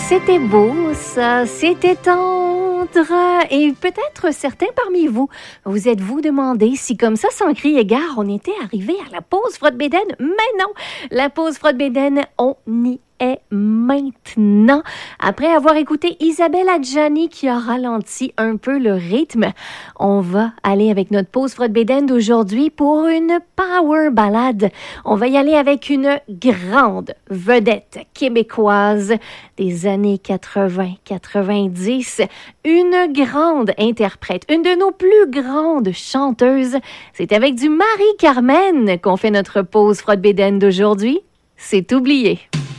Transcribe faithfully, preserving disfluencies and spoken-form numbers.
C'était beau, ça, c'était tendre. Et peut-être certains parmi vous, vous êtes-vous demandé si comme ça, sans crier égard, on était arrivé à la pause frotte-bédaine? Mais non, la pause frotte-bédaine, on y est maintenant. Après avoir écouté Isabelle Adjani qui a ralenti un peu le rythme, on va aller avec notre pause frotte-bédaine d'aujourd'hui pour une power ballade. On va y aller avec une grande vedette québécoise des années quatre-vingts quatre-vingt-dix, une grande interprète, une de nos plus grandes chanteuses. C'est avec du Marie-Carmen qu'on fait notre pause frotte-bédaine d'aujourd'hui. C'est oublié.